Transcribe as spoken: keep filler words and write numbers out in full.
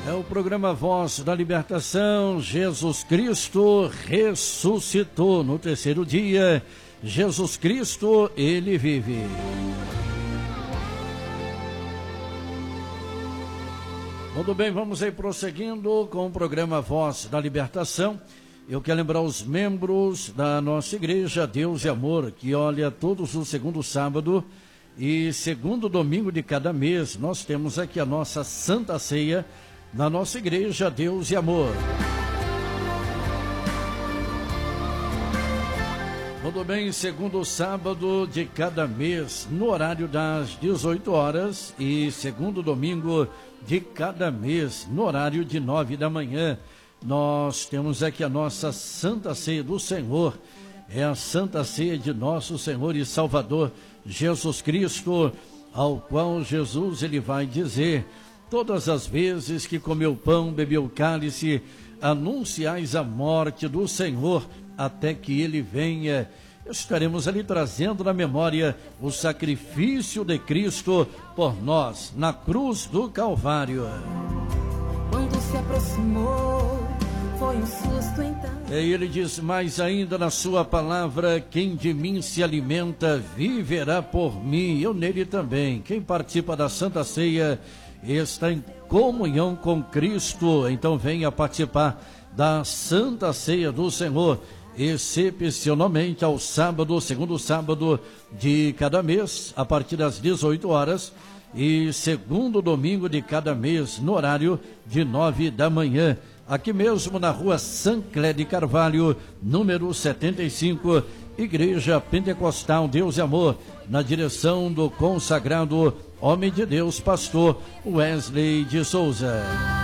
É o programa Voz da Libertação. Jesus Cristo ressuscitou no terceiro dia. Jesus Cristo, ele vive. Tudo bem, vamos aí prosseguindo com o programa Voz da Libertação. Eu quero lembrar os membros da nossa igreja Deus e Amor, que olha todos os segundo sábado e segundo domingo de cada mês, nós temos aqui a nossa Santa Ceia na nossa igreja Deus e Amor. Tudo bem, segundo sábado de cada mês, no horário das dezoito horas, e segundo domingo de cada mês, no horário de nove da manhã, nós temos aqui a nossa Santa Ceia do Senhor. É a Santa Ceia de nosso Senhor e Salvador Jesus Cristo, ao qual Jesus ele vai dizer: todas as vezes que comeu pão, bebeu cálice, anunciais a morte do Senhor até que ele venha. Estaremos ali trazendo na memória o sacrifício de Cristo por nós na cruz do Calvário. Quando se aproximou, foi um susto então. E ele diz mais ainda na sua palavra: quem de mim se alimenta viverá por mim, eu nele também. Quem participa da Santa Ceia está em comunhão com Cristo. Então venha participar da Santa Ceia do Senhor, excepcionalmente ao sábado, segundo sábado de cada mês, a partir das dezoito horas, e segundo domingo de cada mês, no horário de nove da manhã, aqui mesmo na rua São Clé de Carvalho, número setenta e cinco, Igreja Pentecostal Deus e Amor, na direção do consagrado homem de Deus, pastor Wesley de Souza.